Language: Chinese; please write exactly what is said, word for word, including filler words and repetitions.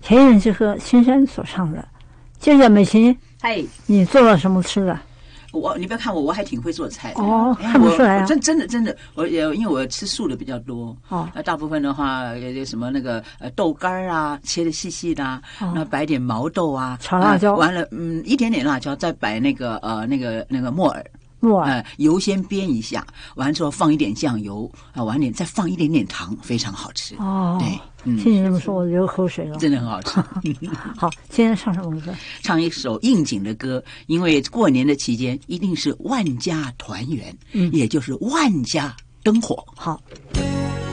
田园之歌，青山所唱的。接着美琴， 嗨， 你做了什么吃的？ 我你不要看我，我还挺会做菜的哦， 哎看不出来啊！ 我真真的真的，我也因为我吃素的比较多哦， 那大部分的话，有什么那个呃豆干啊，切的细细的啊， 哦、 那摆点毛豆啊， 炒辣椒， 呃、完了嗯一点点辣椒，再摆那个呃那个那个木耳。 木耳， 呃，油先煸一下，完了之后放一点酱油啊，完了再放一点点糖，非常好吃。 哦， 对， 嗯，听你这么说，我流口水了， 真的很好吃。 好，今天唱什么歌？ 唱一首应景的歌，因为过年的期间一定是万家团圆， 嗯， 也就是万家灯火。 好。